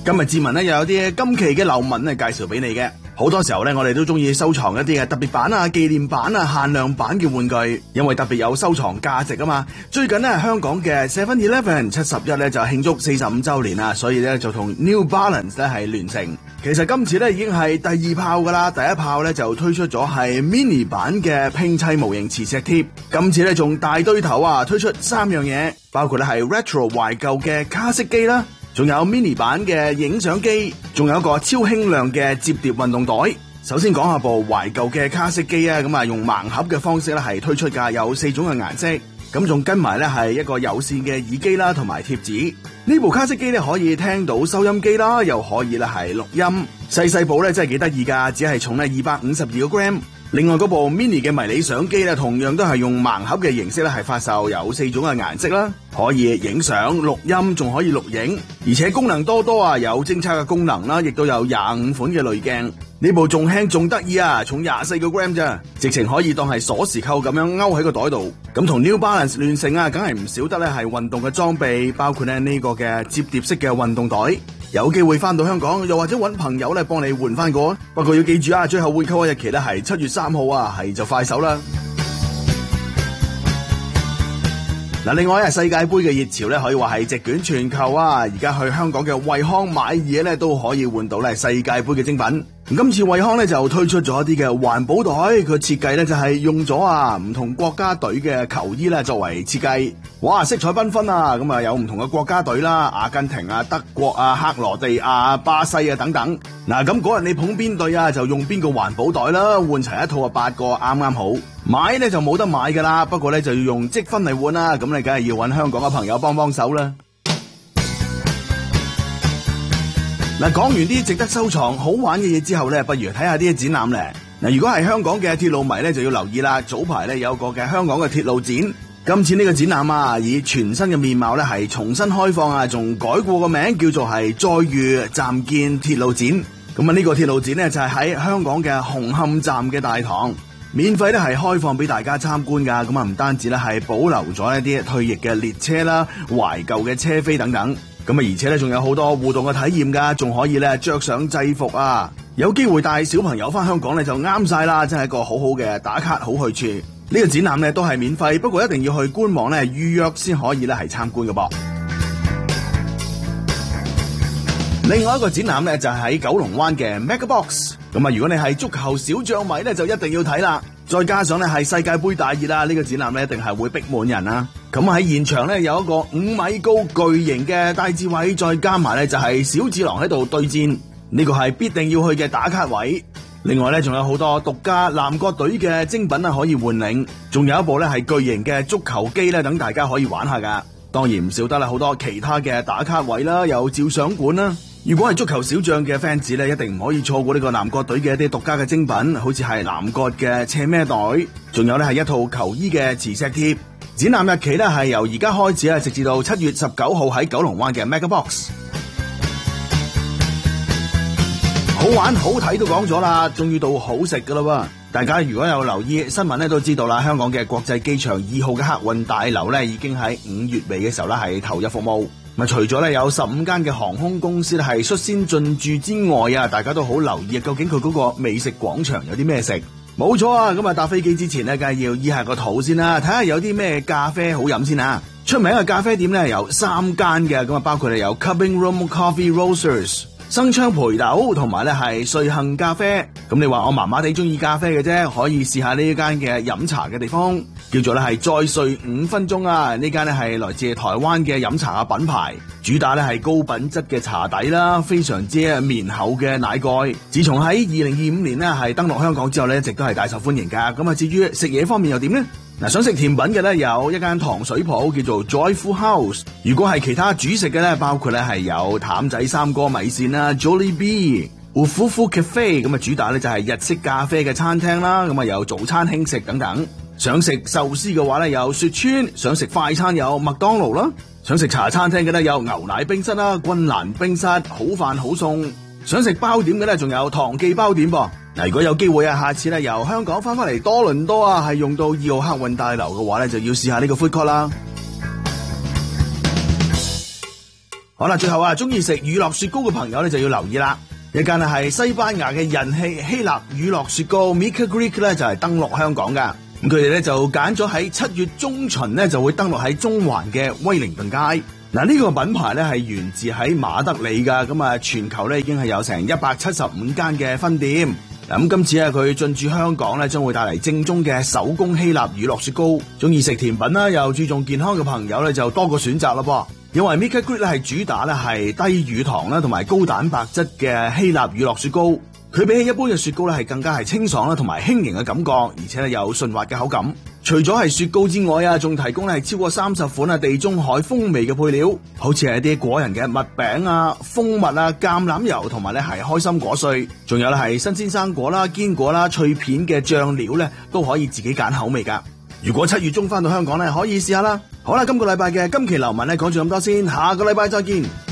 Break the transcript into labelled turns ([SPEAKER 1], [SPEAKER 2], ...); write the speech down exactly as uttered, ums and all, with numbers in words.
[SPEAKER 1] 今日志文咧又有啲今期嘅流文咧介紹俾你嘅。好多時候咧，我哋都中意收藏一啲嘅特別版啊、紀念版啊、限量版嘅玩具，因為特別有收藏價值啊嘛。最近咧，香港嘅 seven eleven 七十一咧就慶祝四十五周年啦，所以咧就同 New Balance 咧係聯成。其實今次咧已經係第二炮噶啦，第一炮咧就推出咗係 mini 版嘅拼砌模型磁石貼，今次咧仲大堆頭啊推出三樣嘢，包括咧係 retro 懷舊嘅卡式機啦。仲有 mini 版嘅影相機，仲有一個超輕量嘅摺疊運動袋。首先講下部懷舊嘅卡式機啊，咁啊用盲盒嘅方式咧係推出噶，有四種嘅顏色，咁仲跟埋咧係一個有線嘅耳機啦，同埋貼紙。呢部卡式機咧可以聽到收音機啦，又可以咧係錄音。細細部咧真係幾得意噶，只係重咧二百五十二個 gram。另外嗰部 mini 嘅迷你相機咧，同樣都係用盲盒嘅形式咧係發售，有四種嘅顏色啦，可以影相、錄音，仲可以錄影，而且功能多多啊，有偵測嘅功能啦，亦都有廿五款嘅濾鏡。呢部仲輕仲得意啊，重廿四個 gram 咋，直情可以當係鎖匙扣咁樣勾喺個袋度。咁同 New Balance 聯成啊，梗係唔少得咧係運動嘅裝備，包括咧呢個嘅摺疊式嘅運動袋。有機會翻到香港，又或者揾朋友咧幫你換翻個，不過要記住啊，最後回購嘅日期咧係七月三號啊，係就快手啦。嗱，另外啊，世界盃嘅熱潮咧可以話係席捲全球啊！而家去香港嘅惠康買嘢咧都可以換到咧世界盃嘅精品。今次惠康咧就推出咗一啲嘅環保袋，佢設計咧就係用咗啊唔同國家隊嘅球衣咧作為設計。哇，色彩繽紛啊！咁啊有唔同嘅國家隊啦，阿根廷啊、德國啊、克羅地亞、巴西啊等等。嗱，咁嗰日你捧邊隊啊，就用邊個環保袋啦，換齊一套啊八個啱啱好。買咧就冇得買噶啦，不過咧就要用積分嚟換啦，咁你梗係要揾香港嘅朋友幫幫手啦。嗱，講完啲值得收藏好玩嘅嘢之後咧，不如睇下啲展覽咧。嗱，如果係香港嘅鐵路迷咧，就要留意啦。早排咧有個嘅香港嘅鐵路展，今次呢個展覽啊，以全新嘅面貌咧係重新開放啊，仲改過個名叫做係再遇站建鐵路展。咁啊呢個鐵路展咧就係喺香港嘅紅磡站嘅大堂，免費咧係開放俾大家參觀噶。咁啊唔單止咧係保留咗一啲退役嘅列車啦、懷舊嘅車飛等等。咁啊，而且咧仲有好多互動嘅體驗噶，仲可以咧着上制服啊！有機會帶小朋友翻香港咧就啱晒啦，真係一個好好嘅打卡好去處。呢個展覽咧都係免費，不過一定要去官網咧預約先可以咧係參觀嘅噃。另外一個展覽咧就係喺九龍灣嘅 MegaBox， 咁啊如果你係足球小將迷咧就一定要睇啦。再加上咧係世界盃大熱啦，呢個展覽咧一定係會逼滿人啊！咁喺現場咧有一個五米高巨型嘅戴志偉，再加埋咧就係小智囊喺度對戰，呢個係必定要去嘅打卡位。另外咧仲有好多獨家南國隊嘅精品啊可以換領，仲有一部咧係巨型嘅足球機咧，等大家可以玩下噶。當然唔少得啦，好多其他嘅打卡位啦，有照相館啦。如果係足球小將嘅 fans 咧，一定唔可以錯過呢個南國隊嘅一啲獨家嘅精品，好似係南國嘅斜孭袋，仲有咧係一套球衣嘅磁石貼。展覽日期咧係由而家開始啊，直至到七月十九號喺九龍灣嘅 MegaBox。好玩好睇都講咗啦，終於到好食噶啦喎！大家如果有留意新聞咧，都知道啦，香港嘅國際機場二號嘅客運大樓咧，已經喺五月尾嘅時候咧係投入服務。咪除咗咧有十五間嘅航空公司咧係率先進駐之外啊，大家都好留意究竟佢嗰個美食廣場有啲咩食。冇錯啊，咁啊搭飛機之前咧，梗係要醫下個肚先啦，睇下有啲咩咖啡好飲先啊。出名嘅咖啡店咧有三間嘅，咁啊包括咧有 Cubbing Room Coffee Roasters、生昌培豆同埋咧係瑞幸咖啡。咁你話我麻麻地中意咖啡嘅啫，可以試下呢間嘅飲茶嘅地方，叫做咧係再睡五分鐘啊！呢間咧係來自台灣嘅飲茶嘅品牌，主打咧係高品質嘅茶底啦，非常之綿厚嘅奶蓋。自從喺二零二五年咧係登陸香港之後咧，一直都係大受歡迎噶。咁啊，至於食嘢方面又點呢？嗱，想食甜品嘅咧，有一間糖水鋪叫做 Joyful House。如果係其他主食嘅咧，包括咧係有譚仔三哥米線啦、Jollibee、胡夫夫 Cafe， 咁啊主打咧就係日式咖啡嘅餐廳啦。咁啊有早餐輕食等等。想食壽司嘅話咧，有雪川；想食快餐有麥當勞啦；想食茶餐廳嘅咧，有牛奶冰室啦、君蘭冰室、好飯好餸。想食包點嘅咧，仲有唐記包點噃。嗱，如果有機會啊，下次咧由香港翻翻嚟多倫多啊，係用到二號客運大樓嘅話咧，就要試下呢個 food court 啦。 好啦，最後啊，中意食乳酪雪糕嘅朋友咧就要留意啦。一間咧係西班牙嘅人氣希臘乳酪雪糕 Mika Greek 咧就係登陸香港噶。咁佢哋咧就揀咗喺七月中旬咧就會登陸喺中環嘅威靈頓街。嗱，呢個品牌咧係源自喺馬德里噶，咁啊全球咧已經係有成一百七十五間嘅分店。嗱，咁今次啊佢進駐香港咧，將會帶嚟正宗嘅手工希臘乳酪雪糕。中意食甜品啦，又注重健康嘅朋友咧就多個選擇啦噃。因為 Mika Greek 咧係主打咧係低乳糖啦同埋高蛋白質嘅希臘乳酪雪糕。佢比起一般嘅雪糕咧係更加係清爽啦同埋輕盈嘅感覺，而且咧有順滑嘅口感。除咗係雪糕之外啊，仲提供咧係超過三十款啊地中海風味嘅配料，好似係一啲果仁嘅蜜餅啊、蜂蜜啊、橄欖油同埋咧係開心果碎，仲有咧係新鮮生果啦、堅果啦、脆片嘅醬料咧都可以自己揀口味噶。如果七月中翻到香港咧，可以試下啦。好啦，今個禮拜嘅今期流文咧講住咁多先，下個禮拜再見。